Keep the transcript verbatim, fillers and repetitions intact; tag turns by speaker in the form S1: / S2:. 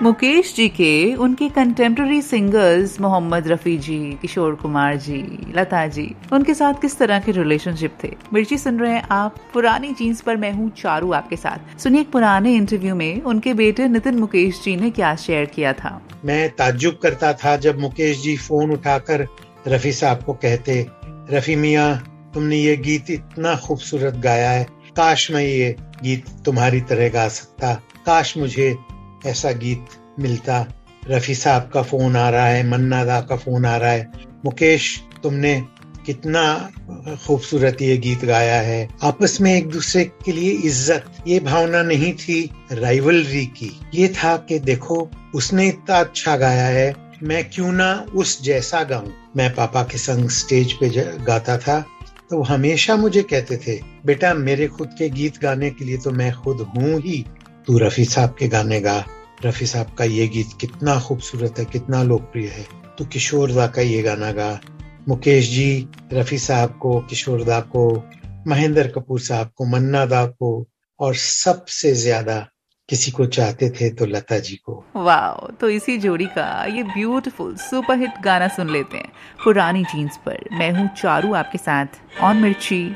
S1: मुकेश जी के उनके contemporary singers Mohammad Rafi ji, Kishore Kumar ji, Lata ji, उनके साथ किस तरह के रिलेशनशिप थे? मिर्ची सुन रहे हैं आप पुरानी जीन्स पर, मैं हूँ चारू आपके साथ। सुनिए एक पुराने इंटरव्यू में उनके बेटे नितिन मुकेश जी ने क्या शेयर किया था।
S2: मैं ताज्जुब करता था जब मुकेश जी फोन उठाकर रफी साहब को कहते, रफी मियाँ तुमने ये गीत इतना खूबसूरत गाया है, काश मैं ये गीत तुम्हारी तरह गा सकता, काश मुझे ऐसा गीत मिलता। रफी साहब का फोन आ रहा है, मन्ना दा का फोन आ रहा है, मुकेश तुमने कितना खूबसूरत ये गीत गाया है। आपस में एक दूसरे के लिए इज्जत, ये भावना नहीं थी राइवलरी की, ये था कि देखो उसने इतना अच्छा गाया है, मैं क्यों ना उस जैसा गाऊं। मैं पापा के संग स्टेज पे गाता था तो वो हमेशा मुझे कहते थे, बेटा मेरे खुद के गीत गाने के लिए तो मैं खुद हूं ही, तू रफी साहब के गाने गा। रफी साहब का ये गीत कितना खूबसूरत है, कितना लोकप्रिय है, तू किशोर दा का ये गाना गा। मुकेश जी रफी साहब को, किशोर दा को, महेंद्र कपूर साहब को, मन्ना दा को, और सबसे ज्यादा किसी को चाहते थे तो लता जी को।
S1: वाओ, तो इसी जोड़ी का ये ब्यूटीफुल सुपरहिट गाना सुन लेते हैं पुरानी जीन्स पर। मैं हूँ चारू आपके साथ ऑन मिर्ची।